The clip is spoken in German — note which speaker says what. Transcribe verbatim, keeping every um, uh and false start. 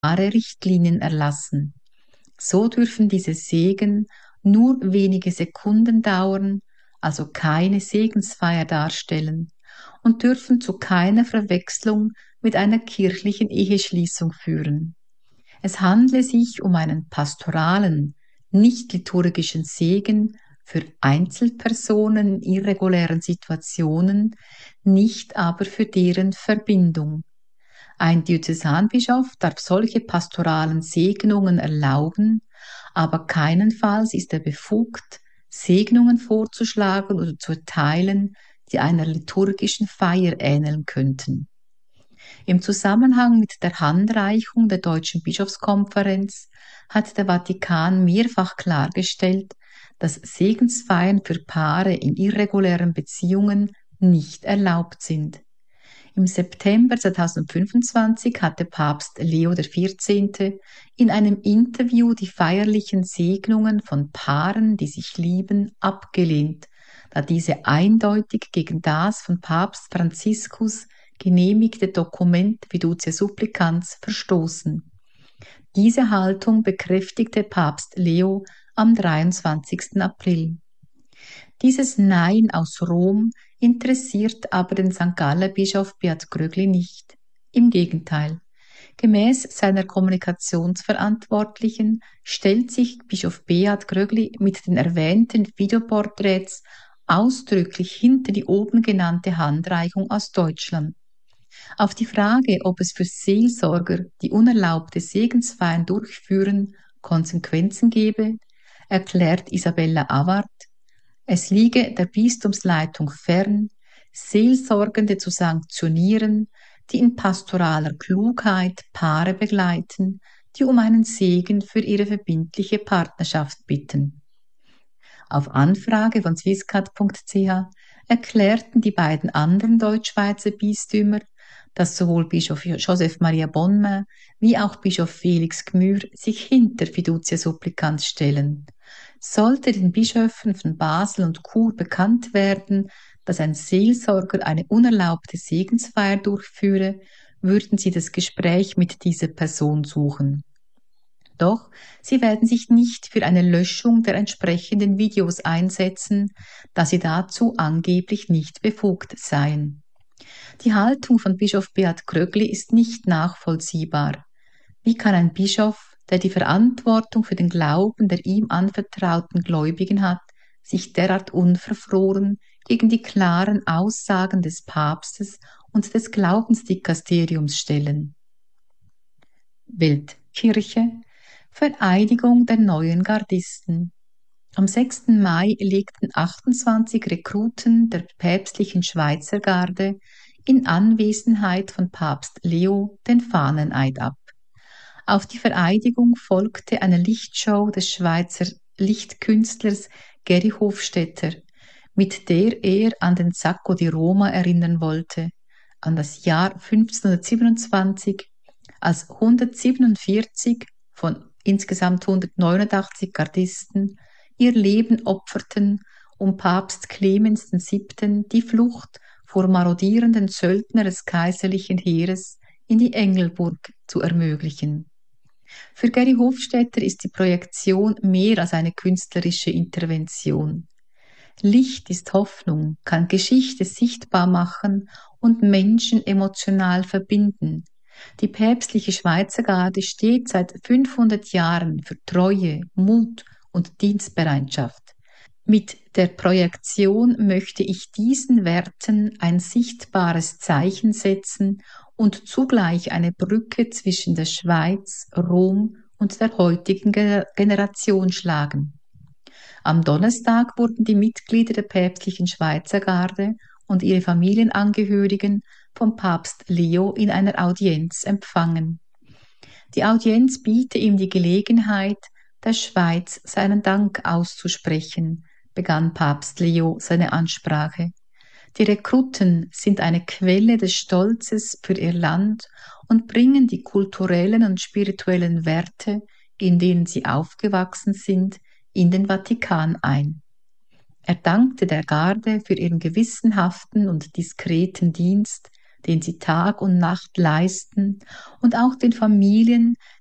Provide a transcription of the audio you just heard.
Speaker 1: klare Richtlinien erlassen. So dürfen diese Segen nur wenige Sekunden dauern, also keine Segensfeier darstellen, und dürfen zu keiner Verwechslung mit einer kirchlichen Eheschließung führen. Es handle sich um einen pastoralen, nicht liturgischen Segen für Einzelpersonen in irregulären Situationen, nicht aber für deren Verbindung. Ein Diözesanbischof darf solche pastoralen Segnungen erlauben, aber keinenfalls ist er befugt, Segnungen vorzuschlagen oder zu erteilen, die einer liturgischen Feier ähneln könnten. Im Zusammenhang mit der Handreichung der Deutschen Bischofskonferenz hat der Vatikan mehrfach klargestellt, dass Segensfeiern für Paare in irregulären Beziehungen nicht erlaubt sind. Im September zweitausendfünfundzwanzig hatte Papst Leo der Vierzehnte in einem Interview die feierlichen Segnungen von Paaren, die sich lieben, abgelehnt, da diese eindeutig gegen das von Papst Franziskus genehmigte Dokument Fiducia Supplicans verstoßen. Diese Haltung bekräftigte Papst Leo am dreiundzwanzigsten April. Dieses Nein aus Rom interessiert aber den Sankt Galler Bischof Beat Grögli nicht. Im Gegenteil. Gemäß seiner Kommunikationsverantwortlichen stellt sich Bischof Beat Grögli mit den erwähnten Videoporträts ausdrücklich hinter die oben genannte Handreichung aus Deutschland. Auf die Frage, ob es für Seelsorger, die unerlaubte Segensfeiern durchführen, Konsequenzen gebe, erklärt Isabella Award: Es liege der Bistumsleitung fern, Seelsorgende zu sanktionieren, die in pastoraler Klugheit Paare begleiten, die um einen Segen für ihre verbindliche Partnerschaft bitten. Auf Anfrage von swisscat punkt c h erklärten die beiden anderen Deutschschweizer Bistümer, dass sowohl Bischof Joseph Maria Bonmain wie auch Bischof Felix Gmür sich hinter Fiducia Supplicans stellen. Sollte den Bischöfen von Basel und Chur bekannt werden, dass ein Seelsorger eine unerlaubte Segensfeier durchführe, würden sie das Gespräch mit dieser Person suchen. Doch sie werden sich nicht für eine Löschung der entsprechenden Videos einsetzen, da sie dazu angeblich nicht befugt seien. Die Haltung von Bischof Beat Grögli ist nicht nachvollziehbar. Wie kann ein Bischof, der die Verantwortung für den Glauben der ihm anvertrauten Gläubigen hat, sich derart unverfroren gegen die klaren Aussagen des Papstes und des Glaubensdikasteriums stellen? Weltkirche, Vereidigung der neuen Gardisten. Am sechsten Mai legten achtundzwanzig Rekruten der päpstlichen Schweizer Garde in Anwesenheit von Papst Leo den Fahneneid ab. Auf die Vereidigung folgte eine Lichtshow des Schweizer Lichtkünstlers Geri Hofstetter, mit der er an den Sacco di Roma erinnern wollte, an das Jahr fünfzehnhundertsiebenundzwanzig, als hundertsiebenundvierzig von insgesamt hundertneunundachtzig Gardisten ihr Leben opferten, um Papst Clemens der Siebte die Flucht vor marodierenden Söldner des kaiserlichen Heeres in die Engelburg zu ermöglichen. Für Geri Hofstetter ist die Projektion mehr als eine künstlerische Intervention. Licht ist Hoffnung, kann Geschichte sichtbar machen und Menschen emotional verbinden. Die päpstliche Schweizer Garde steht seit fünfhundert Jahren für Treue, Mut und Dienstbereitschaft. Mit der Projektion möchte ich diesen Werten ein sichtbares Zeichen setzen und zugleich eine Brücke zwischen der Schweiz, Rom und der heutigen Generation schlagen. Am Donnerstag wurden die Mitglieder der päpstlichen Schweizer Garde und ihre Familienangehörigen vom Papst Leo in einer Audienz empfangen. Die Audienz biete ihm die Gelegenheit, der Schweiz seinen Dank auszusprechen, begann Papst Leo seine Ansprache. Die Rekruten sind eine Quelle des Stolzes für ihr Land und bringen die kulturellen und spirituellen Werte, in denen sie aufgewachsen sind, in den Vatikan ein. Er dankte der Garde für ihren gewissenhaften und diskreten Dienst, den sie Tag und Nacht leisten, und auch den Familien,